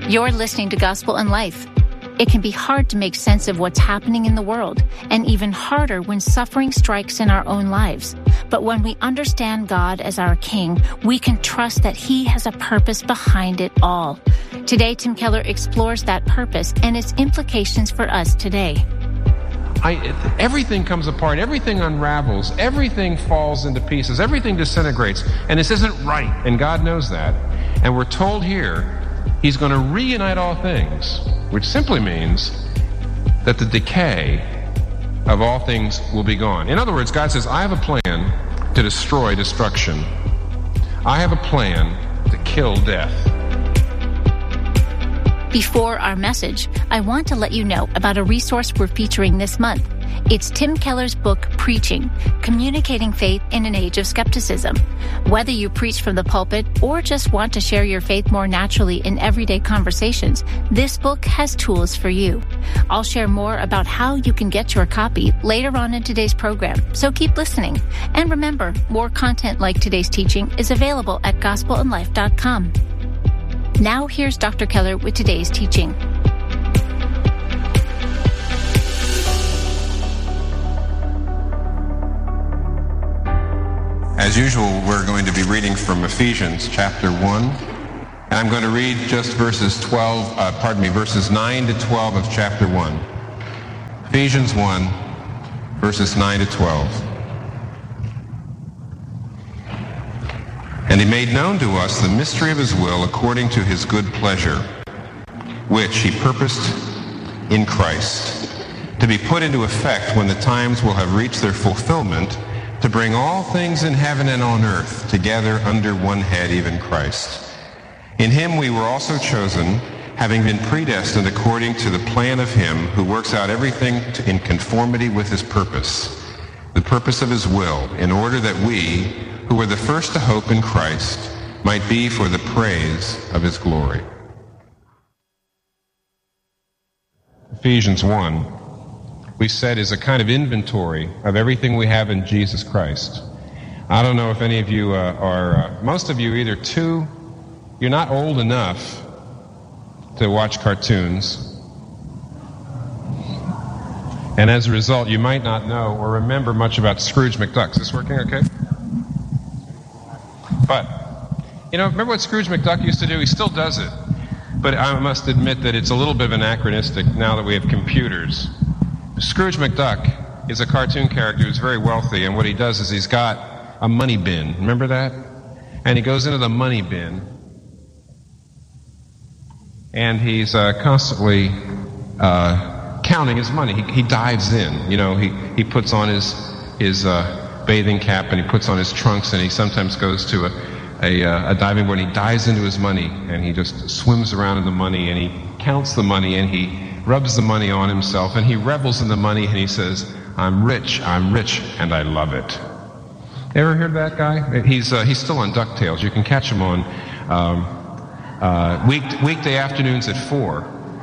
You're listening to Gospel in Life. It can be hard to make sense of what's happening in the world, and even harder when suffering strikes in our own lives. But when we understand God as our King, we can trust that He has a purpose behind it all. Today, Tim Keller explores that purpose and its implications for us today. Everything comes apart, everything unravels, everything falls into pieces, everything disintegrates, and this isn't right, and God knows that. And we're told here He's going to reunite all things, which simply means that the decay of all things will be gone. In other words, God says, I have a plan to destroy destruction. I have a plan to kill death. Before our message, I want to let you know about a resource we're featuring this month. It's Tim Keller's book, Preaching, Communicating Faith in an Age of Skepticism. Whether you preach from the pulpit or just want to share your faith more naturally in everyday conversations, this book has tools for you. I'll share more about how you can get your copy later on in today's program, so keep listening. And remember, more content like today's teaching is available at gospelinlife.com. Now here's Dr. Keller with today's teaching. As usual, we're going to be reading from Ephesians chapter 1. And I'm going to read just verses 9 to 12 of chapter 1. Ephesians 1, verses 9 to 12. And He made known to us the mystery of His will according to His good pleasure, which He purposed in Christ, to be put into effect when the times will have reached their fulfillment, to bring all things in heaven and on earth together under one head, even Christ. In Him we were also chosen, having been predestined according to the plan of Him who works out everything in conformity with His purpose, the purpose of His will, in order that we, who were the first to hope in Christ, might be for the praise of His glory. Ephesians 1, we said, is a kind of inventory of everything we have in Jesus Christ. I don't know if any of you most of you either you're not old enough to watch cartoons, and as a result, you might not know or remember much about Scrooge McDuck. Is this working okay? But, remember what Scrooge McDuck used to do? He still does it. But I must admit that it's a little bit of anachronistic now that we have computers. Scrooge McDuck is a cartoon character who's very wealthy, and what he does is he's got a money bin. Remember that? And he goes into the money bin, and he's constantly counting his money. He dives in. He puts on his bathing cap, and he puts on his trunks, and he sometimes goes to a diving board, and he dives into his money, and he just swims around in the money, and he counts the money, and he rubs the money on himself, and he revels in the money, and he says, I'm rich, and I love it. Ever heard that guy? He's still on DuckTales. You can catch him on weekday afternoons at 4.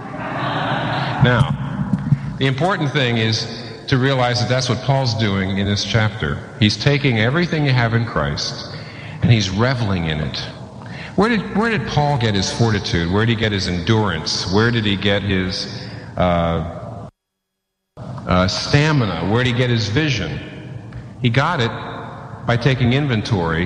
Now, the important thing is to realize that that's what Paul's doing in this chapter. He's taking everything you have in Christ, and he's reveling in it. Where did Paul get his fortitude? Where did he get his endurance? Where did he get his stamina? Where did he get his vision? He got it by taking inventory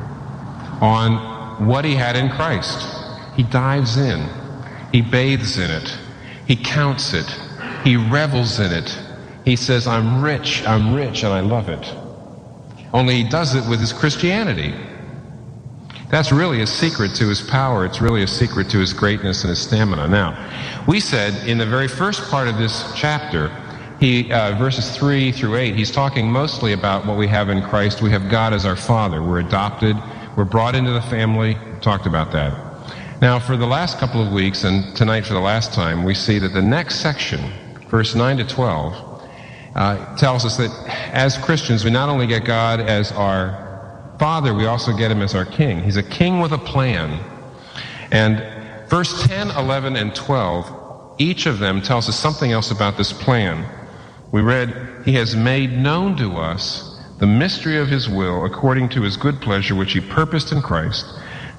on what he had in Christ. He dives in. He bathes in it. He counts it. He revels in it. He says, I'm rich, and I love it. Only he does it with his Christianity. That's really a secret to his power. It's really a secret to his greatness and his stamina. Now, we said in the very first part of this chapter, verses 3 through 8, he's talking mostly about what we have in Christ. We have God as our Father. We're adopted. We're brought into the family. We talked about that. Now, for the last couple of weeks, and tonight for the last time, we see that the next section, verse 9 to 12, tells us that as Christians, we not only get God as our Father, we also get Him as our King. He's a King with a plan. And verse 10, 11, and 12, each of them tells us something else about this plan. We read, He has made known to us the mystery of His will according to His good pleasure, which He purposed in Christ,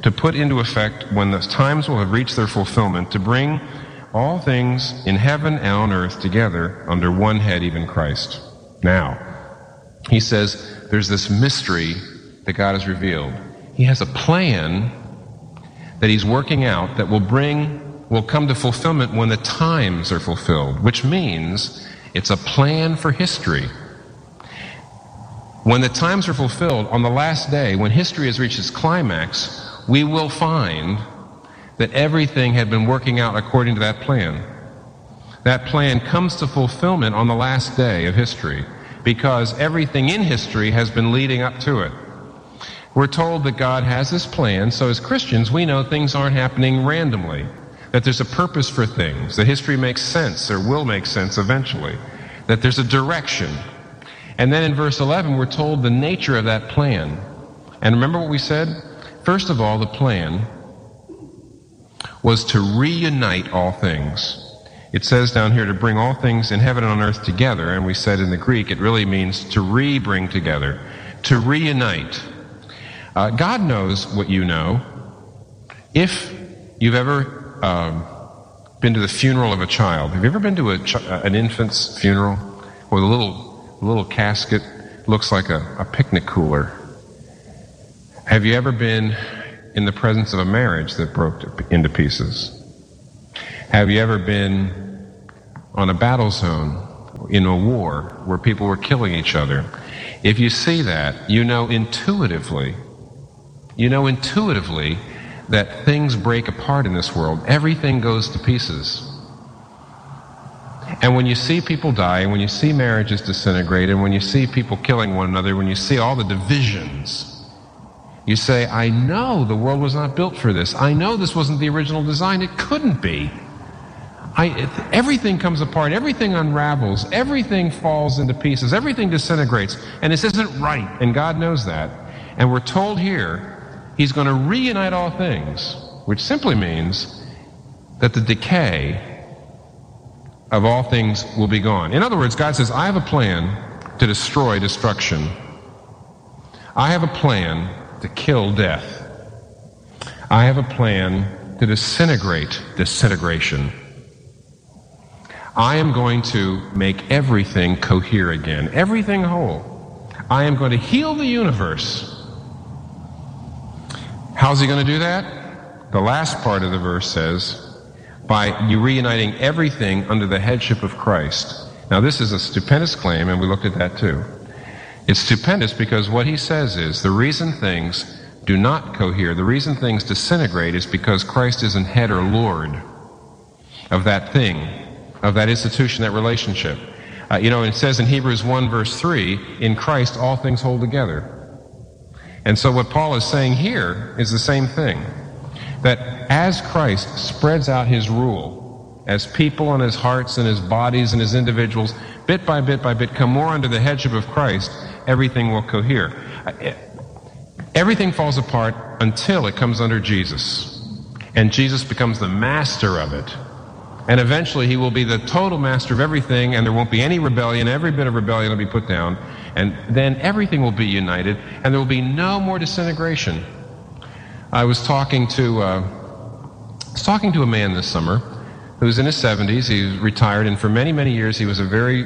to put into effect when the times will have reached their fulfillment, to bring all things in heaven and on earth together under one head, even Christ. Now, he says there's this mystery that God has revealed. He has a plan that he's working out that will come to fulfillment when the times are fulfilled, which means it's a plan for history. When the times are fulfilled, on the last day, when history has reached its climax, we will find that everything had been working out according to that plan. That plan comes to fulfillment on the last day of history because everything in history has been leading up to it. We're told that God has this plan, so as Christians we know things aren't happening randomly, that there's a purpose for things, that history makes sense or will make sense eventually, that there's a direction. And then in verse 11 we're told the nature of that plan. And remember what we said? First of all, the plan was to reunite all things. It says down here to bring all things in heaven and on earth together, and we said in the Greek it really means to re-bring together, to reunite. God knows what you know. If you've ever been to the funeral of a child, have you ever been to an infant's funeral where the little casket looks like a picnic cooler? Have you ever been in the presence of a marriage that broke into pieces? Have you ever been on a battle zone in a war where people were killing each other? If you see that, you know intuitively that things break apart in this world. Everything goes to pieces. And when you see people die, and when you see marriages disintegrate, and when you see people killing one another, when you see all the divisions, you say, I know the world was not built for this. I know this wasn't the original design. It couldn't be. Everything comes apart. Everything unravels. Everything falls into pieces. Everything disintegrates. And this isn't right. And God knows that. And we're told here he's going to reunite all things, which simply means that the decay of all things will be gone. In other words, God says, I have a plan to destroy destruction. I have a plan to kill death. I have a plan to disintegrate disintegration. I am going to make everything cohere again, everything whole. I am going to heal the universe. How's he going to do that? The last part of the verse says, by you reuniting everything under the headship of Christ. Now this is a stupendous claim, and we looked at that too. It's stupendous because what he says is the reason things do not cohere, the reason things disintegrate is because Christ isn't head or Lord of that thing, of that institution, that relationship. It says in Hebrews 1 verse 3, in Christ all things hold together. And so what Paul is saying here is the same thing, that as Christ spreads out his rule, as people and his hearts and his bodies and his individuals, bit by bit, come more under the headship of Christ, everything will cohere. Everything falls apart until it comes under Jesus. And Jesus becomes the master of it. And eventually he will be the total master of everything, and there won't be any rebellion. Every bit of rebellion will be put down. And then everything will be united, and there will be no more disintegration. I was talking to a man this summer who was in his 70s. He was retired, and for many, many years he was a very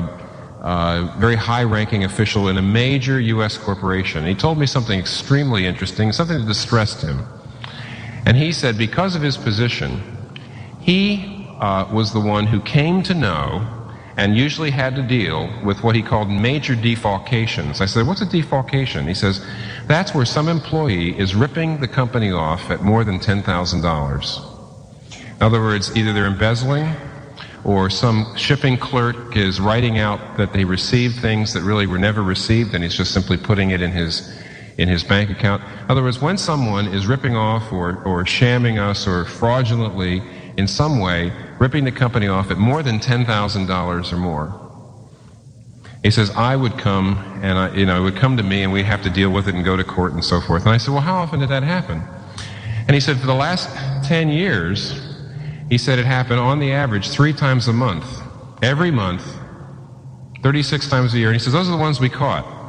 high-ranking official in a major U.S. corporation. He told me something extremely interesting, something that distressed him. And he said because of his position, he was the one who came to know and usually had to deal with what he called major defalcations. I said, what's a defalcation? He says, that's where some employee is ripping the company off at more than $10,000. In other words, either they're embezzling, or some shipping clerk is writing out that they received things that really were never received, and he's just simply putting it in his bank account. In other words, when someone is ripping off or shamming us or fraudulently in some way ripping the company off at more than $10,000 or more, he says, I would come, and it would come to me, and we'd have to deal with it and go to court and so forth. And I said, well, how often did that happen? And he said, for the last 10 years, he said it happened on the average 3 times a month, every month, 36 times a year. And he says, those are the ones we caught.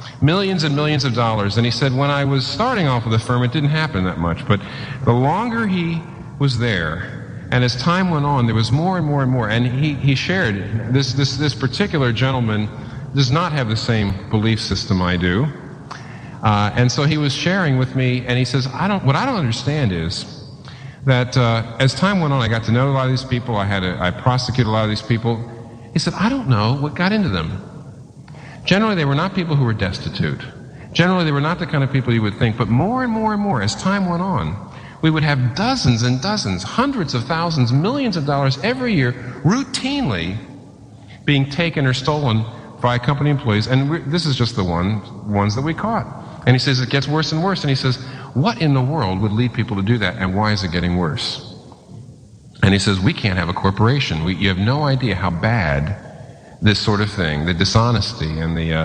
millions and millions of dollars. And he said, when I was starting off with the firm, it didn't happen that much. But the longer he was there, and as time went on, there was more and more and more. And he shared, this particular gentleman does not have the same belief system I do. And so he was sharing with me, and he says, what I don't understand is that as time went on, I got to know a lot of these people. I prosecuted a lot of these people. He said, I don't know what got into them. Generally, they were not people who were destitute. Generally, they were not the kind of people you would think. But more and more and more, as time went on, we would have dozens and dozens, hundreds of thousands, millions of dollars every year, routinely being taken or stolen by company employees. And this is just the ones that we caught. And he says it gets worse and worse. And he says, what in the world would lead people to do that? And why is it getting worse? And he says, we can't have a corporation. You have no idea how bad this sort of thing, the dishonesty and the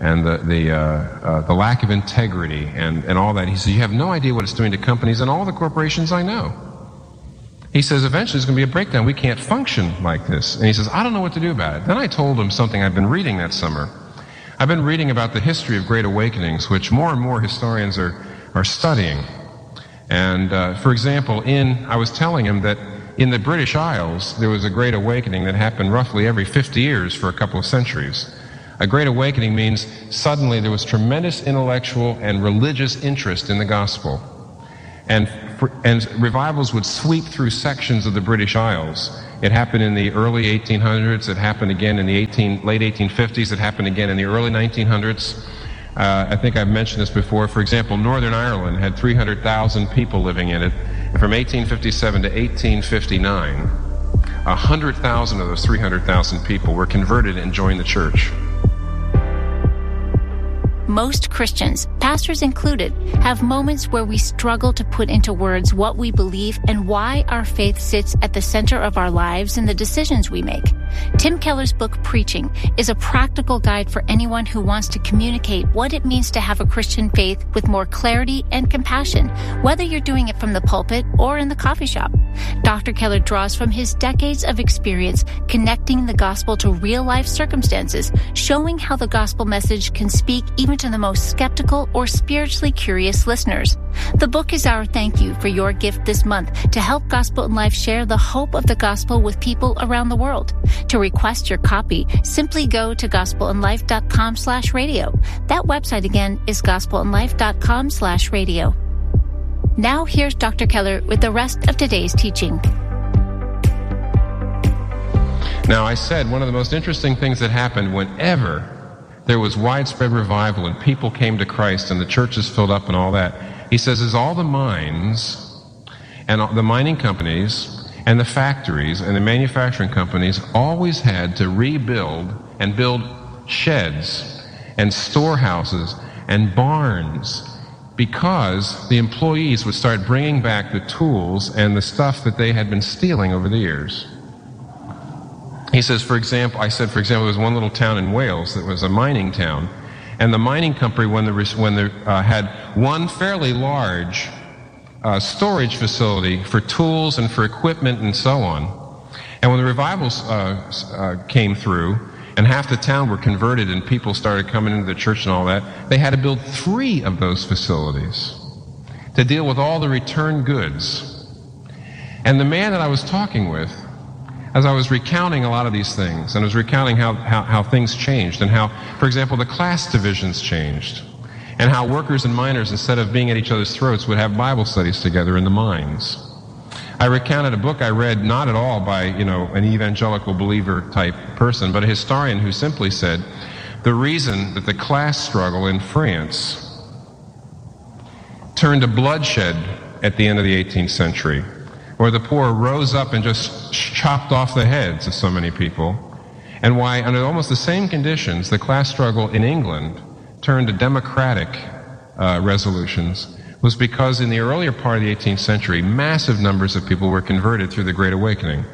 lack of integrity and all that. He says, you have no idea what it's doing to companies and all the corporations I know. He says, eventually there's going to be a breakdown. We can't function like this. And he says, I don't know what to do about it. Then I told him something I've been reading that summer. I've been reading about the history of Great Awakenings, which more and more historians are studying. And for example, I was telling him that in the British Isles, there was a Great Awakening that happened roughly every 50 years for a couple of centuries. A Great Awakening means suddenly there was tremendous intellectual and religious interest in the gospel. And revivals would sweep through sections of the British Isles. It happened in the early 1800s. It happened again in the late 1850s. It happened again in the early 1900s. I think I've mentioned this before. For example, Northern Ireland had 300,000 people living in it. And from 1857 to 1859, 100,000 of those 300,000 people were converted and joined the church. Most Christians, pastors included, have moments where we struggle to put into words what we believe and why our faith sits at the center of our lives and the decisions we make. Tim Keller's book, Preaching, is a practical guide for anyone who wants to communicate what it means to have a Christian faith with more clarity and compassion, whether you're doing it from the pulpit or in the coffee shop. Dr. Keller draws from his decades of experience connecting the gospel to real-life circumstances, showing how the gospel message can speak even to the most skeptical or spiritually curious listeners. The book is our thank you for your gift this month to help Gospel in Life share the hope of the gospel with people around the world. To request your copy, simply go to gospelinlife.com/radio. That website again is gospelinlife.com/radio. Now here's Dr. Keller with the rest of today's teaching. Now, I said one of the most interesting things that happened whenever there was widespread revival and people came to Christ and the churches filled up and all that, he says, is all the mines and the mining companies and the factories and the manufacturing companies always had to rebuild and build sheds and storehouses and barns because the employees would start bringing back the tools and the stuff that they had been stealing over the years. He says, for example, there was one little town in Wales that was a mining town, and the mining company, when they had one fairly large storage facility for tools and for equipment and so on, and when the revivals came through, and half the town were converted and people started coming into the church and all that, they had to build 3 of those facilities to deal with all the returned goods. And the man that I was talking with, as I was recounting a lot of these things, and I was recounting how things changed, and how, for example, the class divisions changed, and how workers and miners, instead of being at each other's throats, would have Bible studies together in the mines. I recounted a book I read, not at all by, an evangelical believer type person, but a historian who simply said, the reason that the class struggle in France turned to bloodshed at the end of the 18th century, where the poor rose up and just chopped off the heads of so many people, and why, under almost the same conditions, the class struggle in England turned to democratic resolutions, was because in the earlier part of the 18th century, massive numbers of people were converted through the Great Awakening.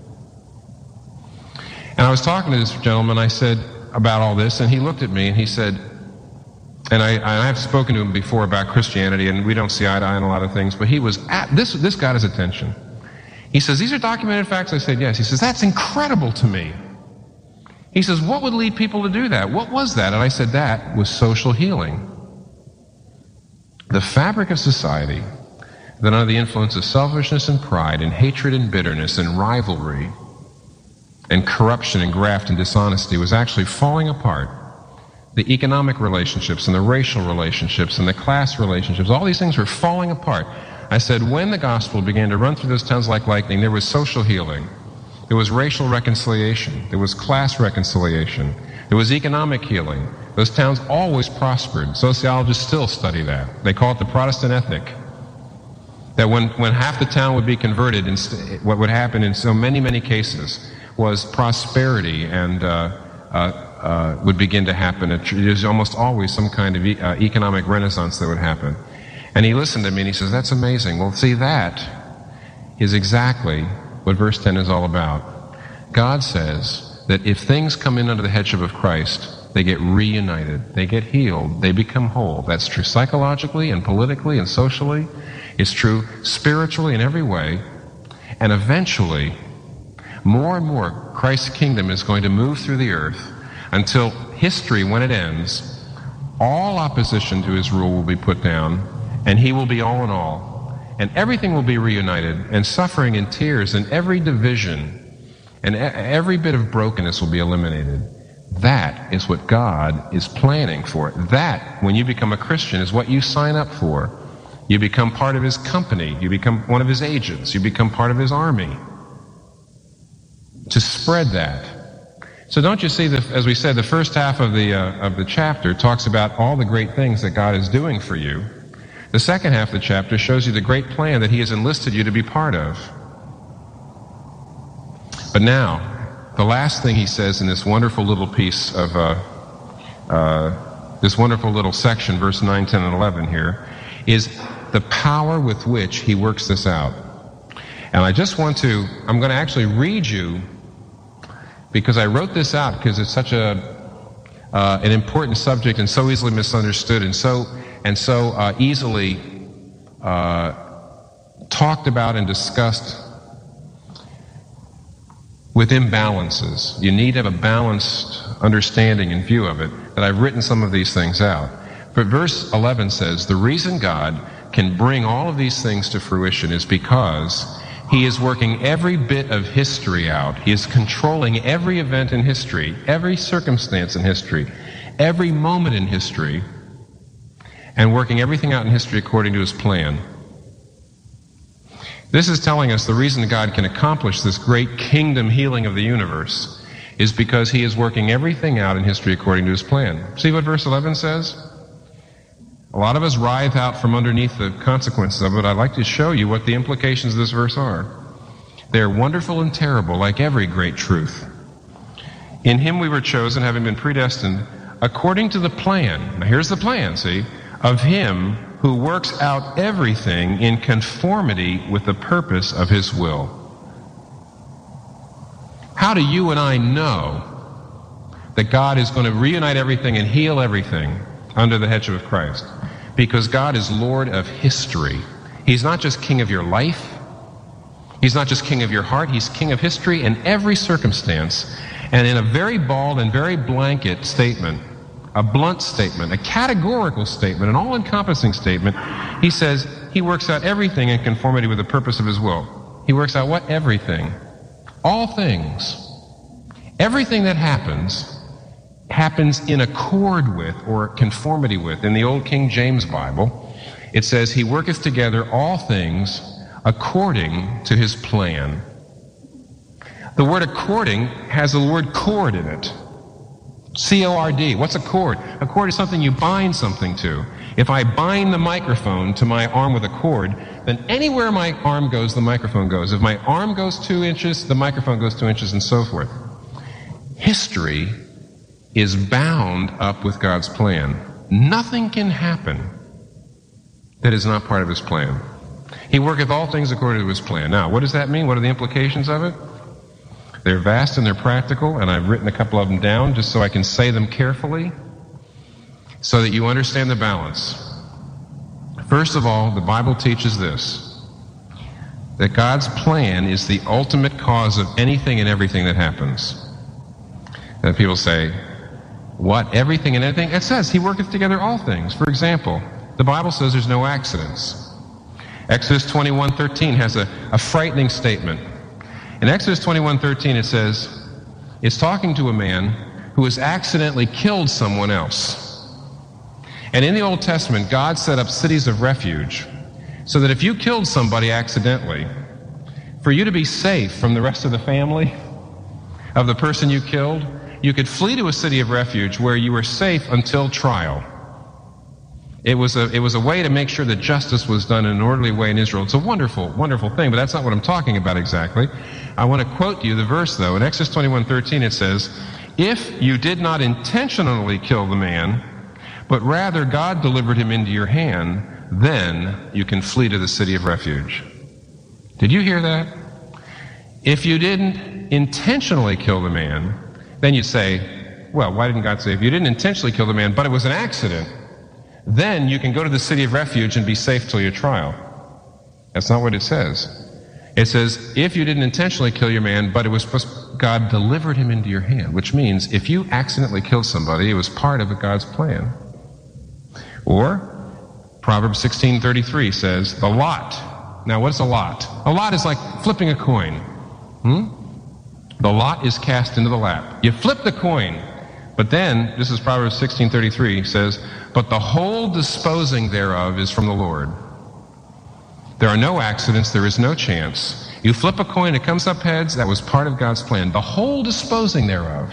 And I was talking to this gentleman, I said about all this, and he looked at me and he said, and I've spoken to him before about Christianity, and we don't see eye to eye on a lot of things, but he was this got his attention. He says, these are documented facts? I said, yes. He says, that's incredible to me. He says, what would lead people to do that? What was that? And I said, that was social healing. The fabric of society that under the influence of selfishness and pride and hatred and bitterness and rivalry and corruption and graft and dishonesty was actually falling apart. The economic relationships and the racial relationships and the class relationships, all these things were falling apart. I said, when the gospel began to run through those towns like lightning, there was social healing. There was racial reconciliation. There was class reconciliation. There was economic healing. Those towns always prospered. Sociologists still study that. They call it the Protestant ethic. That when half the town would be converted, what would happen in so many cases was prosperity and would begin to happen. There's almost always some kind of economic renaissance that would happen. And he listened to me and he says, that's amazing. Well, see, that is exactly what verse 10 is all about. God says that if things come in under the headship of Christ, they get reunited, they get healed, they become whole. That's true psychologically and politically and socially. It's true spiritually in every way. And eventually, more and more, Christ's kingdom is going to move through the earth until history, when it ends, all opposition to his rule will be put down, and he will be all in all. And everything will be reunited, and suffering and tears and every division and every bit of brokenness will be eliminated. That is what God is planning for. That, when you become a Christian, is what you sign up for. You become part of his company. You become one of his agents. You become part of his army to spread that. So don't you see that, as we said, the first half of the chapter talks about all the great things that God is doing for you. The second half of the chapter shows you the great plan that he has enlisted you to be part of. But now, the last thing he says in this wonderful little piece of, this wonderful little section, verse 9, 10, and 11 here, is the power with which he works this out. And I'm going to actually read you, because I wrote this out because it's such an important subject and so easily misunderstood and so easily talked about and discussed with imbalances. You need to have a balanced understanding and view of it, that I've written some of these things out. But verse 11 says, the reason God can bring all of these things to fruition is because he is working every bit of history out. He is controlling every event in history, every circumstance in history, every moment in history, and working everything out in history according to his plan. This is telling us the reason God can accomplish this great kingdom healing of the universe is because he is working everything out in history according to his plan. See what verse 11 says? A lot of us writhe out from underneath the consequences of it. I'd like to show you what the implications of this verse are. They are wonderful and terrible, like every great truth. In him we were chosen, having been predestined, according to the plan. Now here's the plan, see? Of him who works out everything in conformity with the purpose of his will. How do you and I know that God is going to reunite everything and heal everything under the headship of Christ? Because God is Lord of history. He's not just king of your life. He's not just king of your heart. He's king of history in every circumstance. And in a very bald and very blanket statement, a blunt statement, a categorical statement, an all-encompassing statement, he says he works out everything in conformity with the purpose of his will. He works out what? Everything. All things. Everything that happens in accord with or conformity with. In the old King James Bible, it says he worketh together all things according to his plan. The word according has the word cord in it. C-O-R-D. What's a cord? A cord is something you bind something to. If I bind the microphone to my arm with a cord, then anywhere my arm goes, the microphone goes. If my arm goes 2 inches, the microphone goes 2 inches, and so forth. History is bound up with God's plan. Nothing can happen that is not part of his plan. He worketh all things according to his plan. Now, what does that mean? What are the implications of it? They're vast and they're practical, and I've written a couple of them down just so I can say them carefully so that you understand the balance. First of all, the Bible teaches this, that God's plan is the ultimate cause of anything and everything that happens. And people say, what, everything and anything? It says, he worketh together all things. For example, the Bible says there's no accidents. Exodus 21:13 has a frightening statement. In Exodus 21:13 it says, it's talking to a man who has accidentally killed someone else. And in the Old Testament, God set up cities of refuge so that if you killed somebody accidentally, for you to be safe from the rest of the family of the person you killed, you could flee to a city of refuge where you were safe until trial. It was a way to make sure that justice was done in an orderly way in Israel. It's a wonderful, wonderful thing, but that's not what I'm talking about exactly. I want to quote you the verse, though. In Exodus 21:13 it says, if you did not intentionally kill the man, but rather God delivered him into your hand, then you can flee to the city of refuge. Did you hear that? If you didn't intentionally kill the man, then you'd say, well, why didn't God say, if you didn't intentionally kill the man, but it was an accident, then you can go to the city of refuge and be safe till your trial. That's not what it says. It says, if you didn't intentionally kill your man, but it was God delivered him into your hand, which means if you accidentally killed somebody, it was part of God's plan. Or, Proverbs 16:33 says, the lot. Now, what's a lot? A lot is like flipping a coin. The lot is cast into the lap. You flip the coin, but then, this is Proverbs 16:33, says, but the whole disposing thereof is from the Lord. There are no accidents, there is no chance. You flip a coin, it comes up heads, that was part of God's plan. The whole disposing thereof.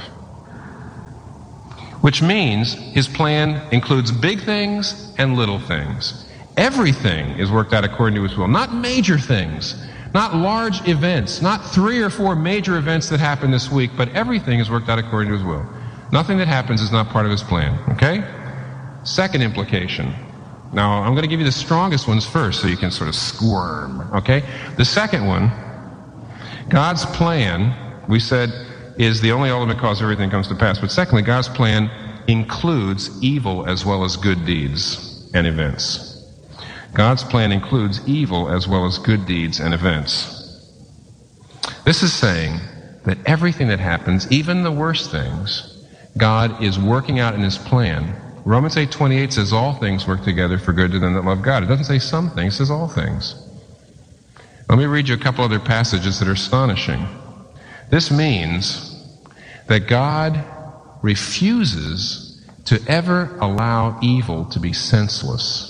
Which means his plan includes big things and little things. Everything is worked out according to his will. Not major things, not large events, not 3 or 4 major events that happen this week, but everything is worked out according to his will. Nothing that happens is not part of his plan, okay? Second implication. Now, I'm going to give you the strongest ones first so you can sort of squirm, okay? The second one, God's plan, we said, is the only ultimate cause everything comes to pass. But secondly, God's plan includes evil as well as good deeds and events. God's plan includes evil as well as good deeds and events. This is saying that everything that happens, even the worst things, God is working out in his plan. Romans 8:28 says all things work together for good to them that love God. It doesn't say some things, it says all things. Let me read you a couple other passages that are astonishing. This means that God refuses to ever allow evil to be senseless.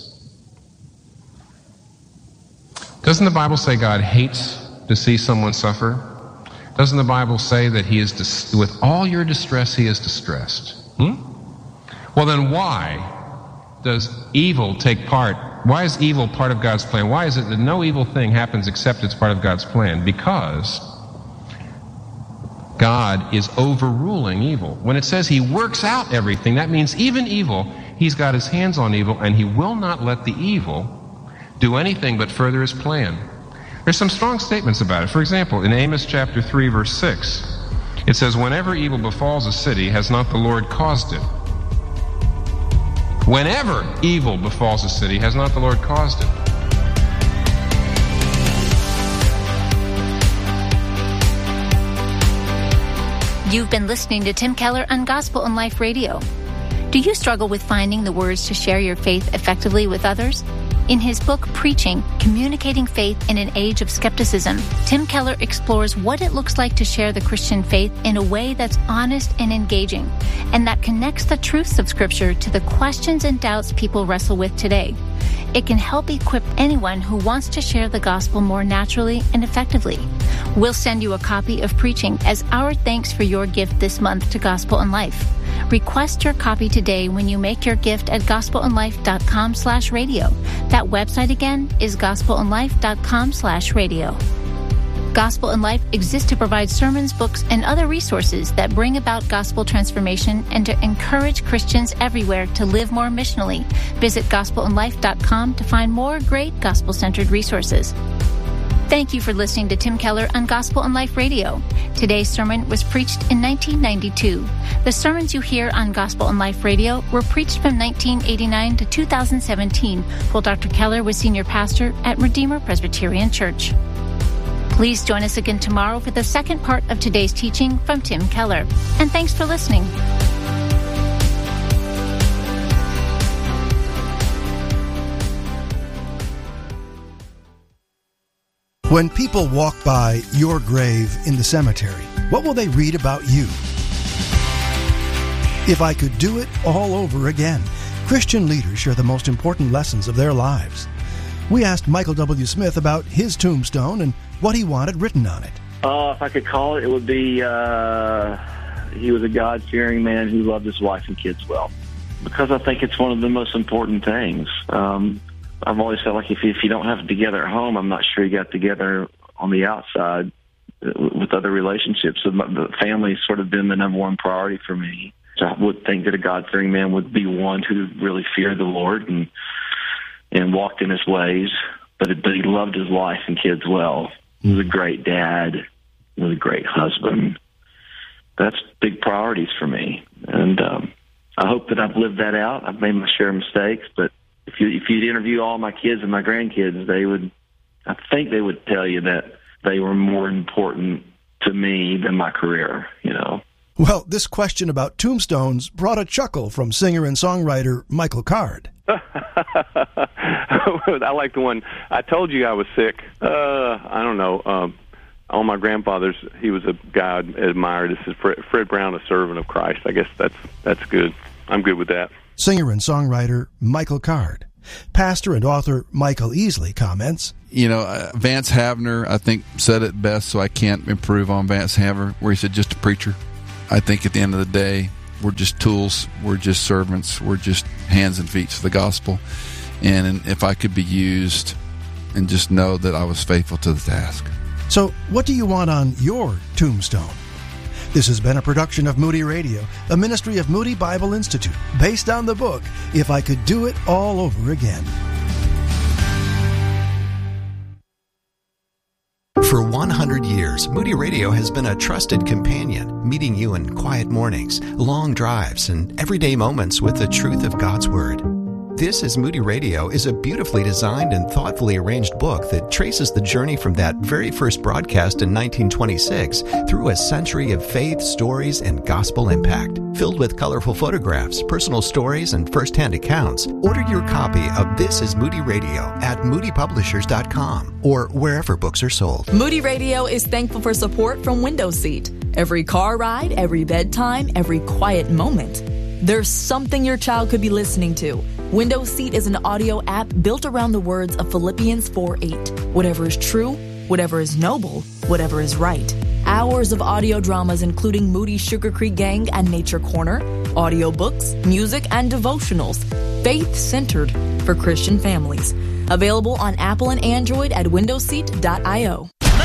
Doesn't the Bible say God hates to see someone suffer? Doesn't the Bible say that he is with all your distress, he is distressed? Well, then why does evil take part? Why is evil part of God's plan? Why is it that no evil thing happens except it's part of God's plan? Because God is overruling evil. When it says he works out everything, that means even evil, he's got his hands on evil, and he will not let the evil do anything but further his plan. There's some strong statements about it. For example, in Amos chapter 3, verse 6, it says, whenever evil befalls a city, has not the Lord caused it? Whenever evil befalls a city, has not the Lord caused it? You've been listening to Tim Keller on Gospel and Life Radio. Do you struggle with finding the words to share your faith effectively with others? In his book, Preaching, Communicating Faith in an Age of Skepticism, Tim Keller explores what it looks like to share the Christian faith in a way that's honest and engaging, and that connects the truths of Scripture to the questions and doubts people wrestle with today. It can help equip anyone who wants to share the gospel more naturally and effectively. We'll send you a copy of Preaching as our thanks for your gift this month to Gospel and Life. Request your copy today when you make your gift at gospelandlife.com/radio. That website again is gospelandlife.com/radio. Gospel and Life exists to provide sermons, books, and other resources that bring about gospel transformation and to encourage Christians everywhere to live more missionally. Visit gospelandlife.com to find more great gospel-centered resources. Thank you for listening to Tim Keller on Gospel and Life Radio. Today's sermon was preached in 1992. The sermons you hear on Gospel and Life Radio were preached from 1989 to 2017, while Dr. Keller was senior pastor at Redeemer Presbyterian Church. Please join us again tomorrow for the second part of today's teaching from Tim Keller. And thanks for listening. When people walk by your grave in the cemetery, what will they read about you? If I could do it all over again, Christian leaders share the most important lessons of their lives. We asked Michael W. Smith about his tombstone and what he wanted written on it. If I could call it, it would be, he was a God-fearing man who loved his wife and kids well. Because I think it's one of the most important things. I've always felt like if you don't have it together at home, I'm not sure you got together on the outside with other relationships. So the family's sort of been the number one priority for me. So I would think that a God-fearing man would be one who really feared the Lord and walked in his ways, but he loved his wife and kids well. He was a great dad. He was a great husband. That's big priorities for me. And I hope that I've lived that out. I've made my share of mistakes, but if you'd interview all my kids and my grandkids, I think they would tell you that they were more important to me than my career, you know. Well, this question about tombstones brought a chuckle from singer and songwriter Michael Card. I like the one, I told you I was sick. I don't know. On my grandfather's, he was a guy I admired. This is Fred Brown, a servant of Christ. I guess that's good. I'm good with that. Singer and songwriter Michael Card. Pastor and author Michael Easley comments, Vance Havner, I think, said it best, so I can't improve on Vance Havner, where he said, just a preacher. I think at the end of the day, we're just tools, we're just servants, we're just hands and feet to the gospel. And if I could be used, and just know that I was faithful to the task. So, what do you want on your tombstone? This has been a production of Moody Radio, a ministry of Moody Bible Institute, based on the book, If I Could Do It All Over Again. For 100 years, Moody Radio has been a trusted companion, meeting you in quiet mornings, long drives, and everyday moments with the truth of God's Word. This is Moody Radio is a beautifully designed and thoughtfully arranged book that traces the journey from that very first broadcast in 1926 through a century of faith, stories, and gospel impact. Filled with colorful photographs, personal stories, and first-hand accounts, order your copy of This is Moody Radio at moodypublishers.com or wherever books are sold. Moody Radio is thankful for support from Window Seat. Every car ride, every bedtime, every quiet moment. There's something your child could be listening to. Window Seat is an audio app built around the words of Philippians 4:8. Whatever is true, whatever is noble, whatever is right. Hours of audio dramas including Moody Sugar Creek Gang and Nature Corner, audiobooks, music, and devotionals. Faith-centered for Christian families. Available on Apple and Android at windowseat.io.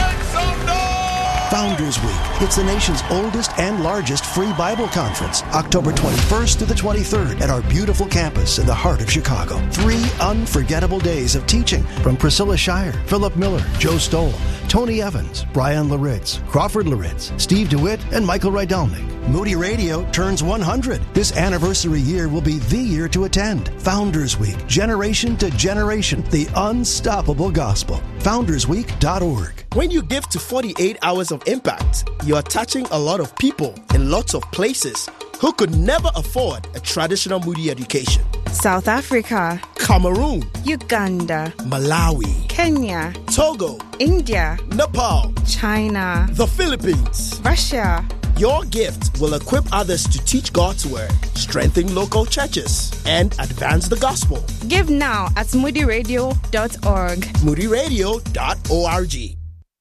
Founders Week. It's the nation's oldest and largest free Bible conference, October 21st to the 23rd at our beautiful campus in the heart of Chicago. 3 unforgettable days of teaching from Priscilla Shire, Philip Miller, Joe Stoll, Tony Evans, Brian Laritz, Crawford Laritz, Steve DeWitt, and Michael Rydelnik. Moody Radio turns 100. This anniversary year will be the year to attend. Founders Week, generation to generation, the unstoppable gospel. FoundersWeek.org. When you give to 48 Hours of Impact, you are touching a lot of people in lots of places who could never afford a traditional Moody education. South Africa, Cameroon, Uganda, Malawi, Kenya, Togo, India, Nepal, China, the Philippines, Russia. Your gift will equip others to teach God's Word, strengthen local churches, and advance the gospel. Give now at moodyradio.org. moodyradio.org.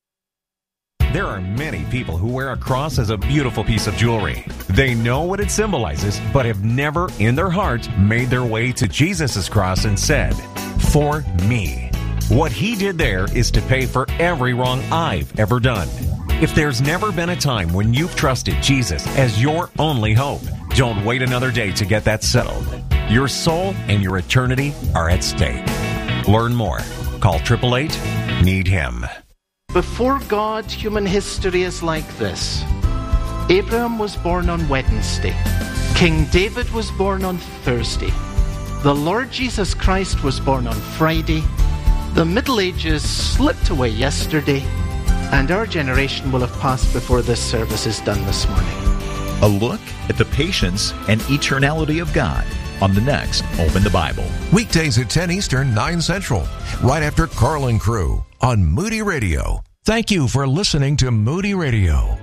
There are many people who wear a cross as a beautiful piece of jewelry. They know what it symbolizes, but have never in their heart made their way to Jesus' cross and said, "For me." What he did there is to pay for every wrong I've ever done. If there's never been a time when you've trusted Jesus as your only hope, don't wait another day to get that settled. Your soul and your eternity are at stake. Learn more. Call 888-NEED-HIM. Before God, human history is like this. Abraham was born on Wednesday. King David was born on Thursday. The Lord Jesus Christ was born on Friday. The Middle Ages slipped away yesterday. And our generation will have passed before this service is done this morning. A look at the patience and eternality of God on the next Open the Bible. Weekdays at 10 Eastern, 9 Central, right after Carl and Crew on Moody Radio. Thank you for listening to Moody Radio.